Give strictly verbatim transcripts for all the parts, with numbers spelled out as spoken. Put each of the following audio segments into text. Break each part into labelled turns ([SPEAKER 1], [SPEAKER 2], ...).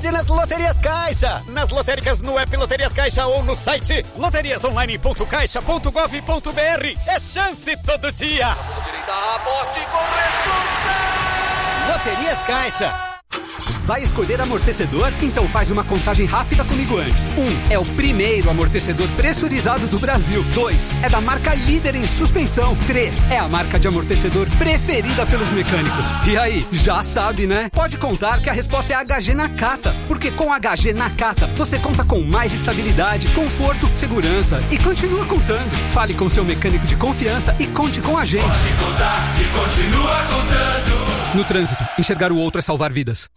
[SPEAKER 1] sorte nas Loterias Caixa. Nas lotéricas, no app Loterias Caixa ou no site loterias online ponto caixa ponto gov ponto br. É chance todo dia.
[SPEAKER 2] Aposte com responsabilidade.
[SPEAKER 1] Loterias Caixa.
[SPEAKER 3] Vai escolher amortecedor? Então faz uma contagem rápida comigo antes. Um, é o primeiro amortecedor pressurizado do Brasil. Dois, é da marca líder em suspensão. Três, é a marca de amortecedor preferida pelos mecânicos. E aí, já sabe, né? Pode contar que a resposta é H G Nakata. Porque com H G Nakata, você conta com mais estabilidade, conforto, segurança e continua contando. Fale com seu mecânico de confiança e conte com a gente.
[SPEAKER 2] Pode contar e continua contando.
[SPEAKER 3] No trânsito, enxergar o outro é salvar vidas.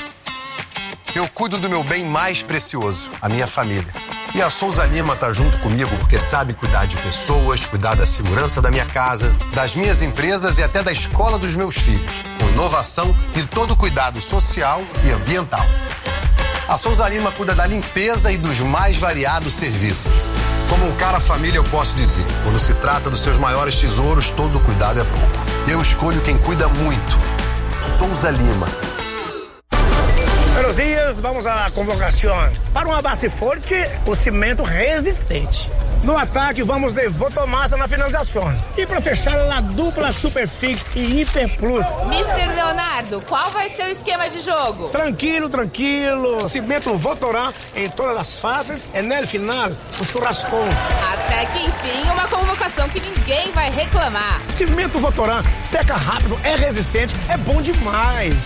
[SPEAKER 4] Eu cuido do meu bem mais precioso, a minha família. E a Souza Lima tá junto comigo porque sabe cuidar de pessoas, cuidar da segurança da minha casa, das minhas empresas e até da escola dos meus filhos, com inovação e todo cuidado social e ambiental. A Souza Lima cuida da limpeza e dos mais variados serviços. Como um cara família, eu posso dizer, quando se trata dos seus maiores tesouros, todo cuidado é pouco. Eu escolho quem cuida muito. Souza Lima.
[SPEAKER 5] Buenos dias, vamos à convocação. Para uma base forte, o cimento resistente. No ataque, vamos de Votomassa na finalização. E para fechar, a dupla Superfix e Hiper Plus.
[SPEAKER 6] mister Leonardo, qual vai ser o esquema de jogo?
[SPEAKER 5] Tranquilo, tranquilo. Cimento Votorá em todas as fases e no final, o churrascão.
[SPEAKER 6] Até que enfim, uma convocação que ninguém vai reclamar.
[SPEAKER 5] Cimento Votorá, seca rápido, é resistente, é bom demais.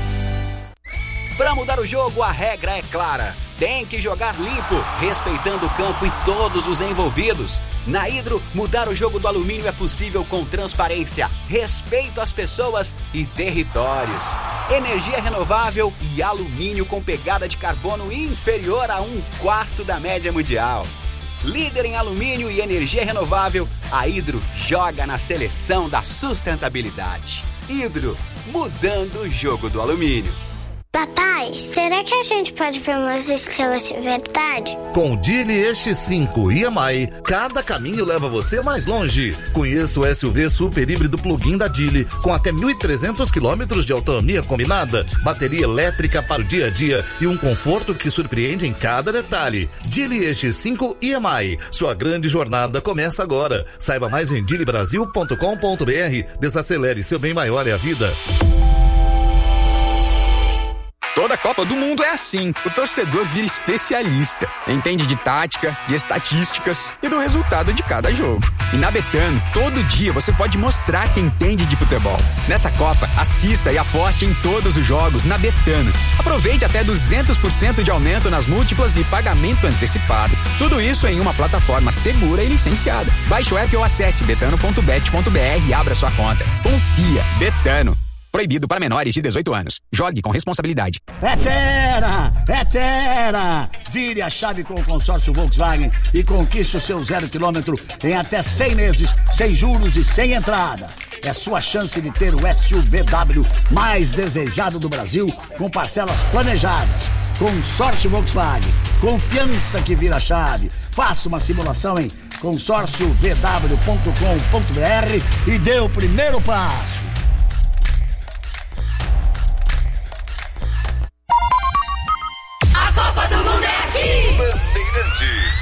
[SPEAKER 7] Para mudar o jogo, a regra é clara. Tem que jogar limpo, respeitando o campo e todos os envolvidos. Na Hidro, mudar o jogo do alumínio é possível com transparência, respeito às pessoas e territórios. Energia renovável e alumínio com pegada de carbono inferior a um quarto da média mundial. Líder em alumínio e energia renovável, a Hidro joga na seleção da sustentabilidade. Hidro, mudando o jogo do alumínio.
[SPEAKER 8] Papai, será que a gente pode ver umas estrelas de verdade?
[SPEAKER 9] Com o Geely E X cinco e M I, cada caminho leva você mais longe. Conheça o S U V super híbrido plug-in da Geely, com até mil e trezentos quilômetros de autonomia combinada, bateria elétrica para o dia a dia e um conforto que surpreende em cada detalhe. Geely E X cinco e M I, sua grande jornada começa agora. Saiba mais em geely brasil ponto com ponto br. Desacelere, seu bem maior é a vida.
[SPEAKER 10] Toda Copa do Mundo é assim. O torcedor vira especialista. Entende de tática, de estatísticas e do resultado de cada jogo. E na Betano, todo dia você pode mostrar que entende de futebol. Nessa Copa, assista e aposte em todos os jogos na Betano. Aproveite até duzentos por cento de aumento nas múltiplas e pagamento antecipado. Tudo isso em uma plataforma segura e licenciada. Baixe o app ou acesse betano ponto bet ponto br e abra sua conta. Confia. Betano. Proibido para menores de dezoito anos. Jogue com responsabilidade.
[SPEAKER 11] É Terra! É Terra! Vire a chave com o consórcio Volkswagen e conquiste o seu zero quilômetro em até cem meses, sem juros e sem entrada. É sua chance de ter o S U V W mais desejado do Brasil, com parcelas planejadas. Consórcio Volkswagen. Confiança que vira chave. Faça uma simulação em consórcio v w ponto com ponto br e dê o primeiro passo.
[SPEAKER 2] Copa do Mundo é aqui!
[SPEAKER 12] Bandeirantes.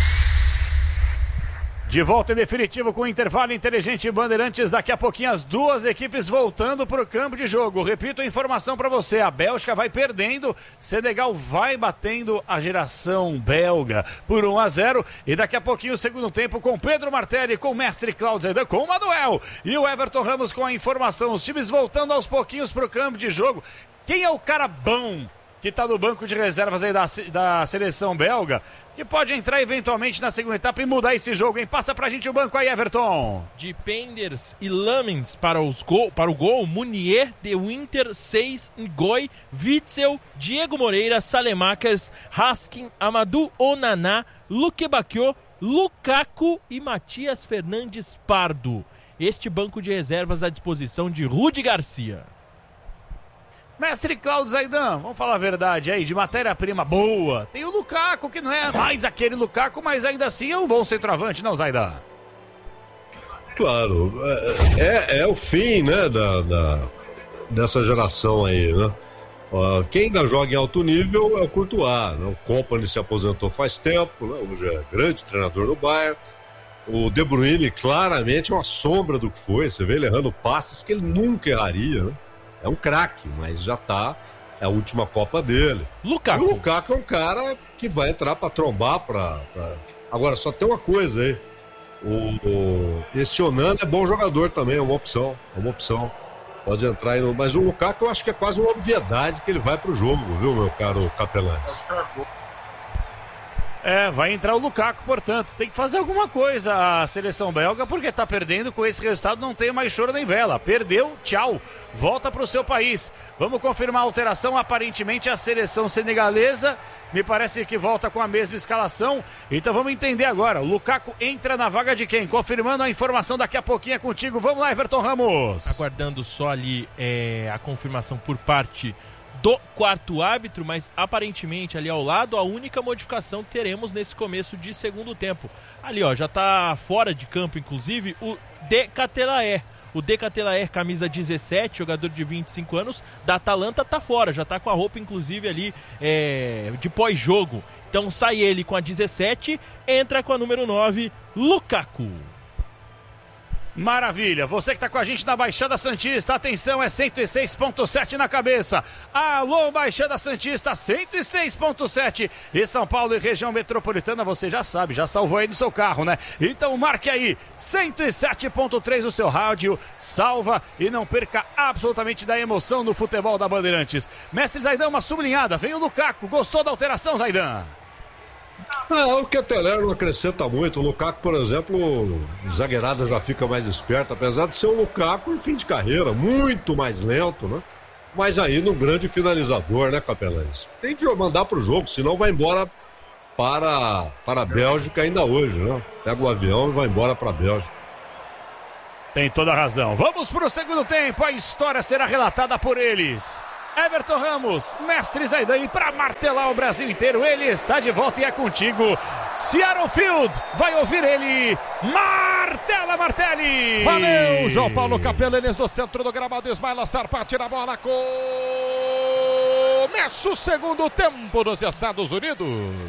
[SPEAKER 13] De volta em definitivo com o intervalo inteligente Bandeirantes. Daqui a pouquinho as duas equipes voltando para o campo de jogo. Repito a informação para você. A Bélgica vai perdendo. Senegal vai batendo a geração belga por um a zero. E daqui a pouquinho o segundo tempo com Pedro Martelli, com o mestre Cláudio Zaidan, com o Manuel e o Everton Ramos com a informação. Os times voltando aos pouquinhos para o campo de jogo. Quem é o cara bom que está no banco de reservas aí da, da seleção belga, que pode entrar eventualmente na segunda etapa e mudar esse jogo, hein? Passa pra gente o banco aí, Everton.
[SPEAKER 14] De Penders e Lamens para, os gol, para o gol, Munier, De Winter, Seis, Ngoi, Witzel, Diego Moreira, Salemakers, Haskin, Amadou Onaná, Luque Bacchio, Lukaku e Matias Fernandes Pardo. Este banco de reservas à disposição de Rudi Garcia.
[SPEAKER 13] Mestre Cláudio Zaidan, vamos falar a verdade aí, de matéria-prima boa. Tem o Lukaku, que não é mais aquele Lukaku, mas ainda assim é um bom centroavante, não, Zaidan?
[SPEAKER 15] Claro, é, é, é o fim, né, da, da, dessa geração aí, né?
[SPEAKER 12] Uh, quem ainda joga em alto nível é o Courtois, né? O Kompany se aposentou faz tempo, né? Hoje é grande treinador no Bayern. O De Bruyne claramente é uma sombra do que foi. Você vê ele errando passes que ele nunca erraria, né? É um craque, mas já tá, é a última Copa dele.
[SPEAKER 14] Lukaku.
[SPEAKER 12] E o Lukaku é um cara que vai entrar para trombar pra, pra... Agora, só tem uma coisa aí. O, o... Esse Onana é bom jogador também, é uma opção, é uma opção. Pode entrar aí no... Mas o Lukaku eu acho que é quase uma obviedade que ele vai pro jogo, viu, meu caro Capelães?
[SPEAKER 13] É, vai entrar o Lukaku, portanto, tem que fazer alguma coisa a seleção belga, porque tá perdendo, com esse resultado não tem mais choro nem vela. Perdeu, tchau, volta pro seu país. Vamos confirmar a alteração, aparentemente a seleção senegalesa, me parece que volta com a mesma escalação, então vamos entender agora, o Lukaku entra na vaga de quem? Confirmando a informação daqui a pouquinho é contigo, vamos lá, Everton Ramos.
[SPEAKER 14] Aguardando só ali é, a confirmação por parte do quarto árbitro, mas aparentemente ali ao lado a única modificação que teremos nesse começo de segundo tempo. Ali ó, já tá fora de campo inclusive o De Ketelaere. O De Ketelaere, camisa dezessete, jogador de vinte e cinco anos, da Atalanta, tá fora, já tá com a roupa inclusive ali é, de pós-jogo. Então sai ele com a dezessete, entra com a número nove, Lukaku.
[SPEAKER 13] Maravilha, você que está com a gente na Baixada Santista, atenção, é cento e seis ponto sete na cabeça. Alô, Baixada Santista, cento e seis ponto sete. E São Paulo e região metropolitana, você já sabe, já salvou aí no seu carro, né? Então marque aí, cento e sete ponto três o seu rádio, salva e não perca absolutamente da emoção no futebol da Bandeirantes. Mestre Zaidan, uma sublinhada, vem o Lukaku, gostou da alteração, Zaidan?
[SPEAKER 12] Ah, o Ketelaere não acrescenta muito. O Lukaku, por exemplo, o zagueirada já fica mais esperto, apesar de ser um Lukaku em fim de carreira, muito mais lento, né? Mas ainda um grande finalizador, né, Capelães? Tem que mandar pro jogo, senão vai embora para, para a Bélgica ainda hoje, né? Pega o avião e vai embora para a Bélgica.
[SPEAKER 13] Tem toda a razão. Vamos pro segundo tempo, a história será relatada por eles. Everton Ramos, mestre Zaidan, para martelar o Brasil inteiro, ele está de volta e é contigo. Seattle Field, vai ouvir ele, Martela Martelli.
[SPEAKER 15] Valeu, João Paulo Capelães do centro do gramado, Ismael Sarpa tira a bola, começa o segundo tempo nos Estados Unidos.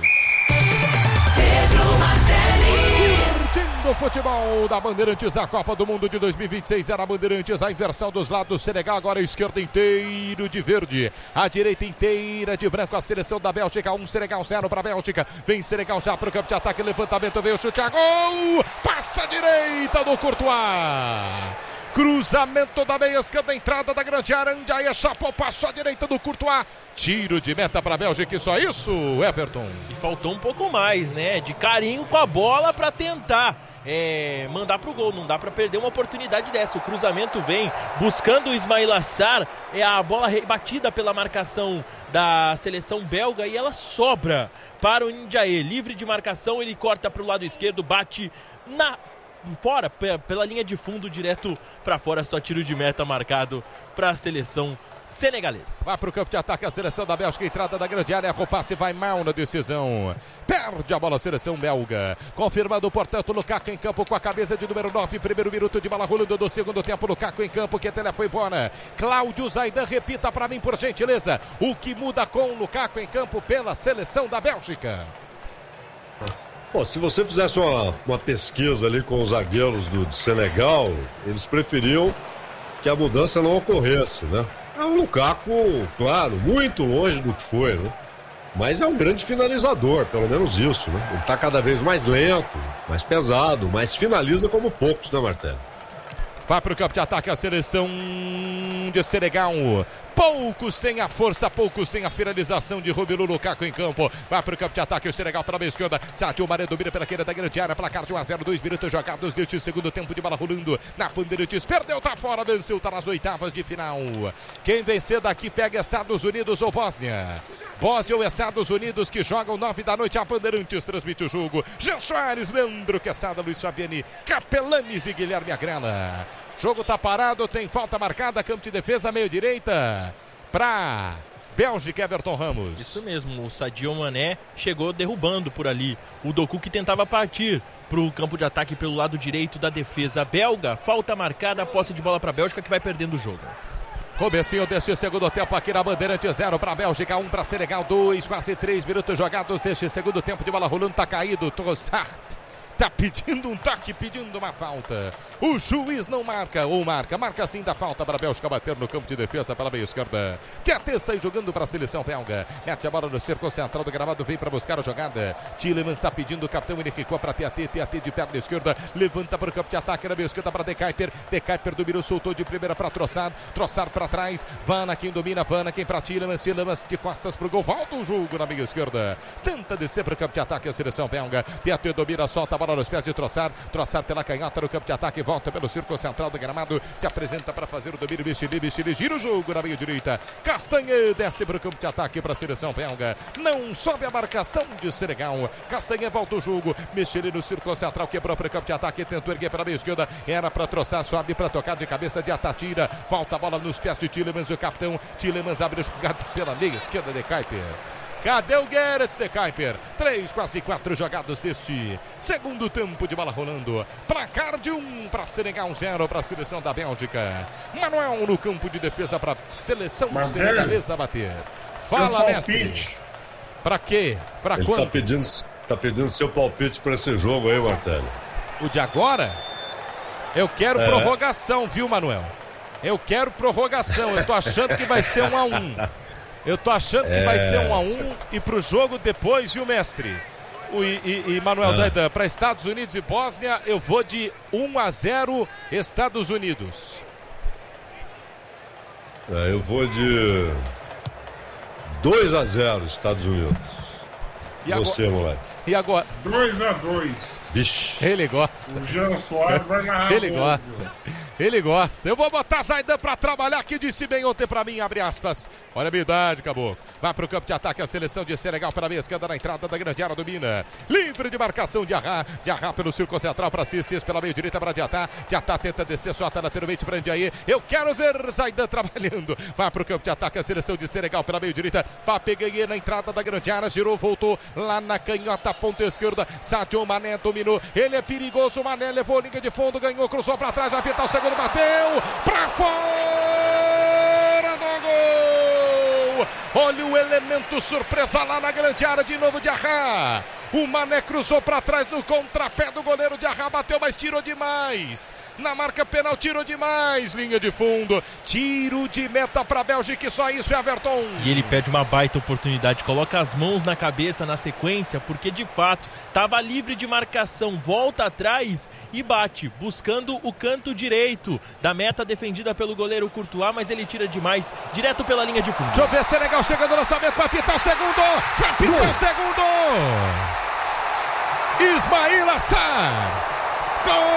[SPEAKER 15] Pedro Martelli. Curtindo o futebol da Bandeirantes, a Copa do Mundo de dois mil e vinte e seis era a Bandeirantes, a inversão dos lados, Senegal agora a esquerda inteiro de verde, a direita inteira de branco, a seleção da Bélgica, um Senegal zero para a Bélgica, vem Senegal já para o campo de ataque, levantamento, veio o chute a gol, passa a direita do Courtois. Cruzamento da meia esquerda, entrada da grande área, Ndiaye chapou, passou à direita do Courtois. Tiro de meta para a Bélgica, e só isso, Everton.
[SPEAKER 14] E faltou um pouco mais, né? De carinho com a bola para tentar é, mandar pro gol. Não dá para perder uma oportunidade dessa. O cruzamento vem buscando o Ismail Assar. É a bola rebatida pela marcação da seleção belga e ela sobra para o Ndiaye. Livre de marcação, ele corta para o lado esquerdo, bate na... fora, pela linha de fundo, direto para fora, só tiro de meta marcado para a seleção senegalesa.
[SPEAKER 15] Vai para o campo de ataque a seleção da Bélgica, entrada da grande área, a se vai mal na decisão, perde a bola a seleção belga, confirmando portanto Lukaku em campo com a cabeça de número nove, primeiro minuto de bola rolando do segundo tempo, Lukaku em campo, que tela foi embora. Cláudio Zaidan, repita para mim por gentileza, o que muda com o Lukaku em campo pela seleção da Bélgica?
[SPEAKER 12] Bom, se você fizesse uma, uma pesquisa ali com os zagueiros do, de Senegal, eles preferiam que a mudança não ocorresse, né? É um Lukaku, claro, muito longe do que foi, né? Mas é um grande finalizador, pelo menos isso, né? Ele tá cada vez mais lento, mais pesado, mas finaliza como poucos, né, Martelli?
[SPEAKER 15] Vai para o campo de ataque a seleção de Senegal. Poucos têm a força, poucos têm a finalização de Romelu Lukaku em campo. Vai para o campo de ataque o Senegal para a meia esquerda. Sadio Mané domina pela queira da grande área. Placar de um a zero, dois minutos jogados deste segundo tempo de bola rolando. Na Bandeirantes, perdeu, tá fora, venceu, tá nas oitavas de final. Quem vencer daqui pega Estados Unidos ou Bósnia. Bósnia ou Estados Unidos, que jogam nove da noite. A Bandeirantes transmite o jogo. Jean Soares, Leandro Quesada, Luiz Fabiani, Capelanes e Guilherme Agrela. Jogo tá parado, tem falta marcada, campo de defesa, meio direita, pra Bélgica, Everton Ramos.
[SPEAKER 14] Isso mesmo, o Sadio Mané chegou derrubando por ali o Doku, que tentava partir pro campo de ataque pelo lado direito da defesa belga. Falta marcada, posse de bola pra Bélgica, que vai perdendo o jogo.
[SPEAKER 15] Comecinho deste segundo tempo aqui na Bandeirante, zero para a Bélgica, um para Senegal, dois, quase três minutos jogados deste segundo tempo de bola rolando, tá caído, Trossard. Tá pedindo um toque, pedindo uma falta. O juiz não marca, ou marca, marca sim da falta para a Bélgica bater no campo de defesa pela meia esquerda. Tete sai jogando para a seleção belga. Mete a bola no cerco central do gramado, vem para buscar a jogada. Tielemans está pedindo, o capitão ele ficou para Tete, Tete de perna esquerda, levanta para o campo de ataque na meia esquerda para De Kuyper. De Kuyper dominou, soltou de primeira para Trossard. Trossard para trás, Vana quem domina, Vana quem para Tielemans, Tielemans de costas para o gol, volta o jogo na meia esquerda. Tenta descer para o campo de ataque a seleção belga. Tete domina, solta a bola nos pés de Trossard, Trossard pela canhota no campo de ataque, volta pelo círculo central do gramado, se apresenta para fazer o domínio, Micheli, Micheli, gira o jogo na meia direita, Castanhe desce para o campo de ataque para a seleção belga, não sobe a marcação de Senegal, Castanhe volta o jogo, Micheli no círculo central, quebrou para o campo de ataque, tentou erguer para a meia esquerda, era para Trossard, sobe para tocar de cabeça de Atatira, volta a bola nos pés de Tielemans, o capitão, Tielemans abre o jogado pela meia esquerda de Kuyper. Cadê o Gerets de Kuyper? Três, quase quatro jogados deste segundo tempo de bola rolando. Placar de um para Senegal, zero para a seleção da Bélgica. Manuel no campo de defesa para a seleção
[SPEAKER 12] Marcelo,
[SPEAKER 15] senegalesa bater. Fala, mestre. Para quê? Para quando?
[SPEAKER 12] Tá pedindo, tá pedindo seu palpite para esse jogo aí, Marcelo.
[SPEAKER 15] O de agora? Eu quero é. prorrogação, viu, Manuel? Eu quero prorrogação. Eu tô achando que vai ser um a um. Eu tô achando que é, vai ser um a um e pro jogo depois, viu, mestre? O, e, e, e Manuel ah. Zaidan, para Estados Unidos e Bósnia, eu vou de um a zero Estados Unidos.
[SPEAKER 12] É, eu vou de dois a zero Estados Unidos.
[SPEAKER 15] E
[SPEAKER 12] Você,
[SPEAKER 15] agora,
[SPEAKER 12] moleque.
[SPEAKER 15] E agora?
[SPEAKER 16] dois a dois.
[SPEAKER 12] Vixe.
[SPEAKER 15] Ele gosta.
[SPEAKER 16] O Jean Soares vai narrar.
[SPEAKER 15] Ele gosta. Ele gosta. Eu vou botar Zaidan pra trabalhar, que disse bem ontem pra mim, abre aspas. Olha a minha idade, caboclo. Vai pro campo de ataque a seleção de Senegal pela meia esquerda na entrada da grande área, domina. Livre de marcação de Arra. De Arra pelo círculo central pra Cissis, pela meia direita pra Diatá. Diatá tenta descer, solta lateralmente pra Ndiaye. Eu quero ver Zaidan trabalhando. Vai pro campo de ataque a seleção de Senegal pela meia direita. Papeguei na entrada da grande área, girou, voltou lá na canhota, ponta esquerda. Sadio Mané dominou. Ele é perigoso, Mané levou linha de fundo, ganhou, cruzou pra trás, vai pintar o segundo, bateu pra fora do gol. Olha o elemento surpresa lá na grande área de novo de Arra. O Mané cruzou para trás no contrapé do goleiro de Arra, bateu, mas tirou demais. Na marca penal, tirou demais. Linha de fundo, tiro de meta para a Bélgica, e só isso é Everton.
[SPEAKER 14] E ele pede uma baita oportunidade, coloca as mãos na cabeça na sequência, porque de fato estava livre de marcação, volta atrás e bate, buscando o canto direito da meta defendida pelo goleiro Courtois, mas ele tira demais, direto pela linha de fundo.
[SPEAKER 15] Deixa eu ver, Senegal chegando no lançamento, vai pitar o segundo, vai pitar o segundo. Ismail Assar. Gol!